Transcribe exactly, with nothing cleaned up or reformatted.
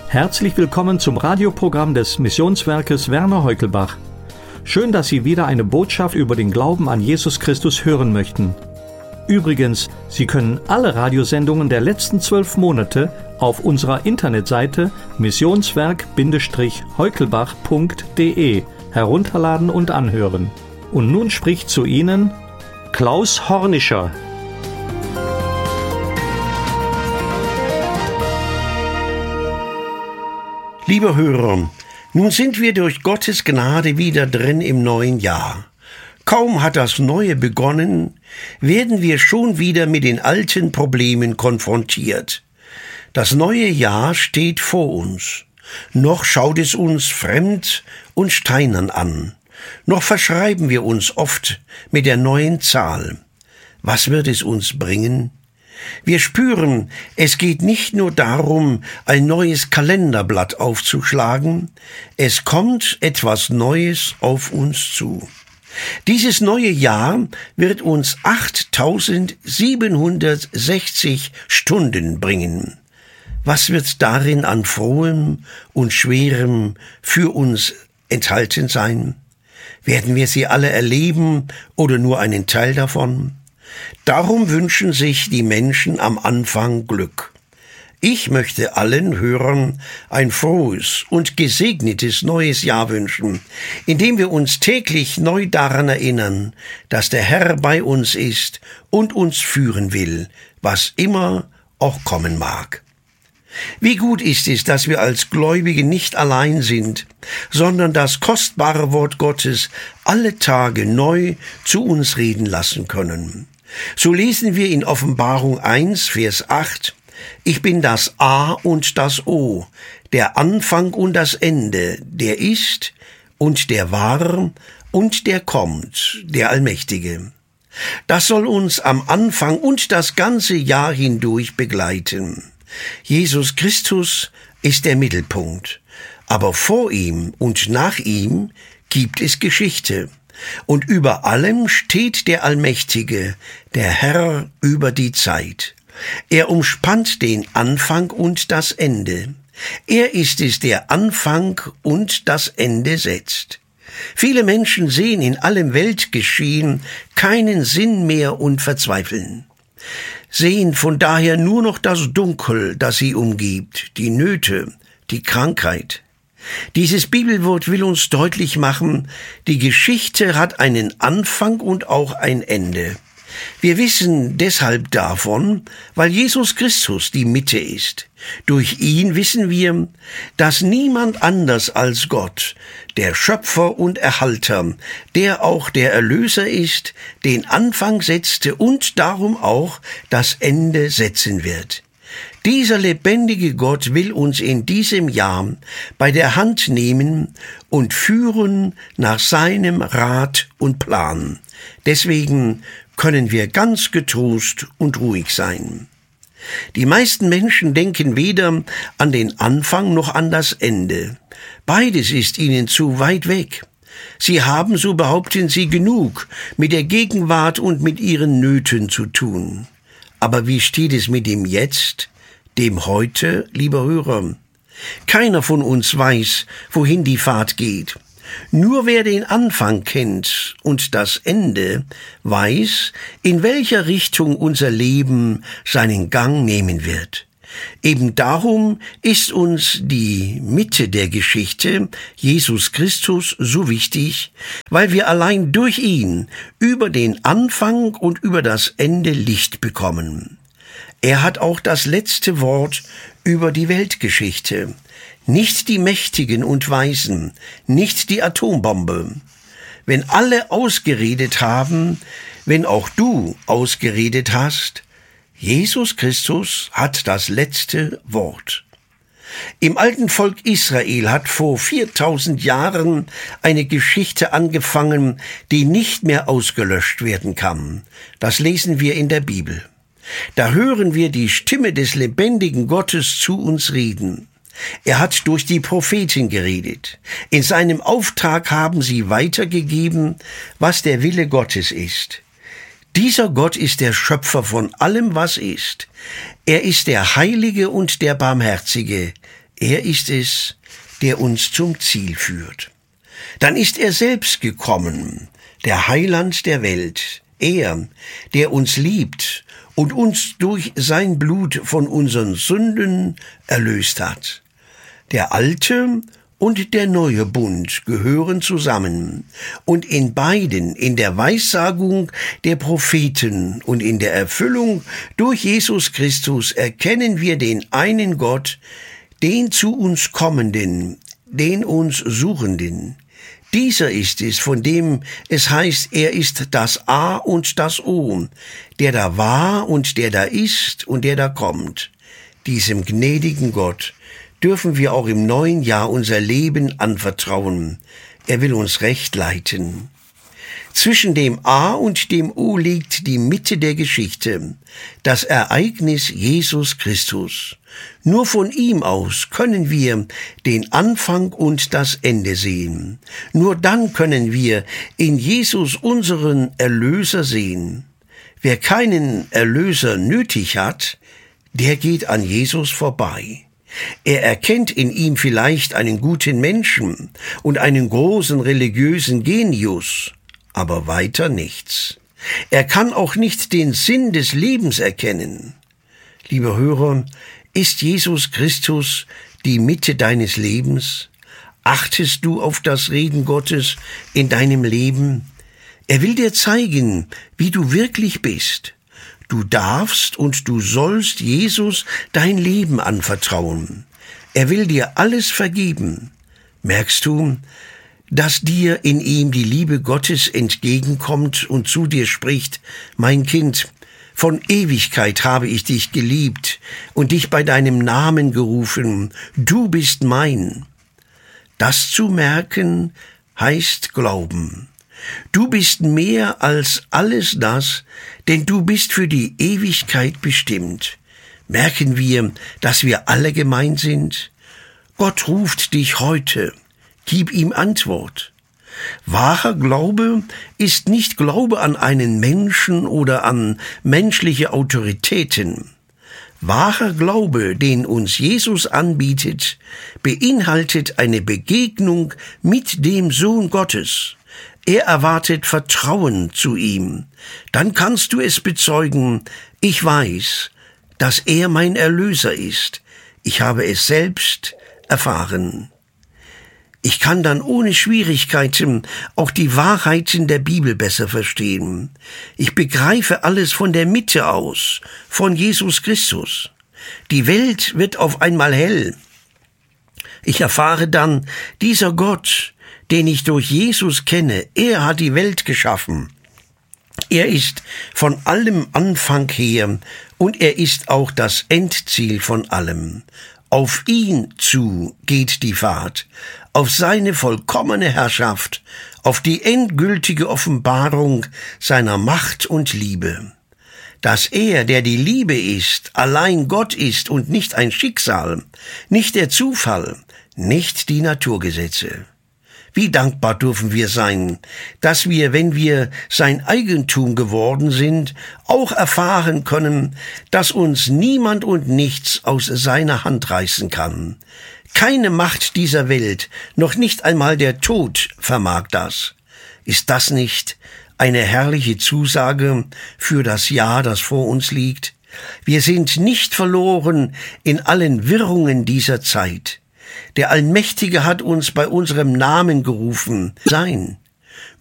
Herzlich willkommen zum Radioprogramm des Missionswerkes Werner Heukelbach. Schön, dass Sie wieder eine Botschaft über den Glauben an Jesus Christus hören möchten. Übrigens, Sie können alle Radiosendungen der letzten zwölf Monate auf unserer Internetseite missionswerk Heukelbach punkt de herunterladen und anhören. Und nun spricht zu Ihnen Klaus Hornischer. Lieber Hörer, nun sind wir durch Gottes Gnade wieder drin im neuen Jahr. Kaum hat das Neue begonnen, werden wir schon wieder mit den alten Problemen konfrontiert. Das neue Jahr steht vor uns. Noch schaut es uns fremd und steinern an. Noch verschreiben wir uns oft mit der neuen Zahl. Was wird es uns bringen? Wir spüren, es geht nicht nur darum, ein neues Kalenderblatt aufzuschlagen, es kommt etwas Neues auf uns zu. Dieses neue Jahr wird uns achttausendsiebenhundertsechzig Stunden bringen. Was wird darin an Frohem und Schwerem für uns enthalten sein? Werden wir sie alle erleben oder nur einen Teil davon? Darum wünschen sich die Menschen am Anfang Glück. Ich möchte allen Hörern ein frohes und gesegnetes neues Jahr wünschen, indem wir uns täglich neu daran erinnern, dass der Herr bei uns ist und uns führen will, was immer auch kommen mag. Wie gut ist es, dass wir als Gläubige nicht allein sind, sondern das kostbare Wort Gottes alle Tage neu zu uns reden lassen können. So lesen wir in Offenbarung eins, Vers acht, Ich bin das A und das O, der Anfang und das Ende, der ist und der war und der kommt, der Allmächtige. Das soll uns am Anfang und das ganze Jahr hindurch begleiten. Jesus Christus ist der Mittelpunkt, aber vor ihm und nach ihm gibt es Geschichte. Und über allem steht der Allmächtige, der Herr über die Zeit. Er umspannt den Anfang und das Ende. Er ist es, der Anfang und das Ende setzt. Viele Menschen sehen in allem Weltgeschehen keinen Sinn mehr und verzweifeln. Sehen von daher nur noch das Dunkel, das sie umgibt, die Nöte, die Krankheit. Dieses Bibelwort will uns deutlich machen, die Geschichte hat einen Anfang und auch ein Ende. Wir wissen deshalb davon, weil Jesus Christus die Mitte ist. Durch ihn wissen wir, dass niemand anders als Gott, der Schöpfer und Erhalter, der auch der Erlöser ist, den Anfang setzte und darum auch das Ende setzen wird. Dieser lebendige Gott will uns in diesem Jahr bei der Hand nehmen und führen nach seinem Rat und Plan. Deswegen können wir ganz getrost und ruhig sein. Die meisten Menschen denken weder an den Anfang noch an das Ende. Beides ist ihnen zu weit weg. Sie haben, so behaupten sie, genug mit der Gegenwart und mit ihren Nöten zu tun. Aber wie steht es mit dem Jetzt, dem Heute, lieber Hörer? Keiner von uns weiß, wohin die Fahrt geht. Nur wer den Anfang kennt und das Ende, weiß, in welcher Richtung unser Leben seinen Gang nehmen wird. Eben darum ist uns die Mitte der Geschichte, Jesus Christus, so wichtig, weil wir allein durch ihn über den Anfang und über das Ende Licht bekommen. Er hat auch das letzte Wort über die Weltgeschichte. Nicht die Mächtigen und Weisen, nicht die Atombombe. Wenn alle ausgeredet haben, wenn auch du ausgeredet hast, Jesus Christus hat das letzte Wort. Im alten Volk Israel hat vor viertausend Jahren eine Geschichte angefangen, die nicht mehr ausgelöscht werden kann. Das lesen wir in der Bibel. Da hören wir die Stimme des lebendigen Gottes zu uns reden. Er hat durch die Propheten geredet. In seinem Auftrag haben sie weitergegeben, was der Wille Gottes ist. Dieser Gott ist der Schöpfer von allem, was ist. Er ist der Heilige und der Barmherzige. Er ist es, der uns zum Ziel führt. Dann ist er selbst gekommen, der Heiland der Welt, er, der uns liebt und uns durch sein Blut von unseren Sünden erlöst hat. Der alte und der neue Bund gehören zusammen, und in beiden, in der Weissagung der Propheten und in der Erfüllung durch Jesus Christus, erkennen wir den einen Gott, den zu uns Kommenden, den uns Suchenden. Dieser ist es, von dem es heißt, er ist das A und das O, der da war und der da ist und der da kommt. Diesem gnädigen Gott dürfen wir auch im neuen Jahr unser Leben anvertrauen. Er will uns recht leiten. Zwischen dem A und dem O liegt die Mitte der Geschichte, das Ereignis Jesus Christus. Nur von ihm aus können wir den Anfang und das Ende sehen. Nur dann können wir in Jesus unseren Erlöser sehen. Wer keinen Erlöser nötig hat, der geht an Jesus vorbei. Er erkennt in ihm vielleicht einen guten Menschen und einen großen religiösen Genius, aber weiter nichts. Er kann auch nicht den Sinn des Lebens erkennen. Lieber Hörer, ist Jesus Christus die Mitte deines Lebens? Achtest du auf das Reden Gottes in deinem Leben? Er will dir zeigen, wie du wirklich bist. Du darfst und du sollst Jesus dein Leben anvertrauen. Er will dir alles vergeben. Merkst du, dass dir in ihm die Liebe Gottes entgegenkommt und zu dir spricht: Mein Kind, von Ewigkeit habe ich dich geliebt und dich bei deinem Namen gerufen. Du bist mein. Das zu merken heißt Glauben. Du bist mehr als alles das, denn du bist für die Ewigkeit bestimmt. Merken wir, dass wir alle gemeint sind? Gott ruft dich heute. Gib ihm Antwort. Wahrer Glaube ist nicht Glaube an einen Menschen oder an menschliche Autoritäten. Wahrer Glaube, den uns Jesus anbietet, beinhaltet eine Begegnung mit dem Sohn Gottes. Er erwartet Vertrauen zu ihm. Dann kannst du es bezeugen: Ich weiß, dass er mein Erlöser ist. Ich habe es selbst erfahren. Ich kann dann ohne Schwierigkeiten auch die Wahrheiten der Bibel besser verstehen. Ich begreife alles von der Mitte aus, von Jesus Christus. Die Welt wird auf einmal hell. Ich erfahre dann, dieser Gott, den ich durch Jesus kenne, er hat die Welt geschaffen. Er ist von allem Anfang her und er ist auch das Endziel von allem. Auf ihn zu geht die Fahrt, auf seine vollkommene Herrschaft, auf die endgültige Offenbarung seiner Macht und Liebe. Dass er, der die Liebe ist, allein Gott ist und nicht ein Schicksal, nicht der Zufall, nicht die Naturgesetze. Wie dankbar dürfen wir sein, dass wir, wenn wir sein Eigentum geworden sind, auch erfahren können, dass uns niemand und nichts aus seiner Hand reißen kann. Keine Macht dieser Welt, noch nicht einmal der Tod vermag das. Ist das nicht eine herrliche Zusage für das Jahr, das vor uns liegt? Wir sind nicht verloren in allen Wirrungen dieser Zeit. Der Allmächtige hat uns bei unserem Namen gerufen. Sein.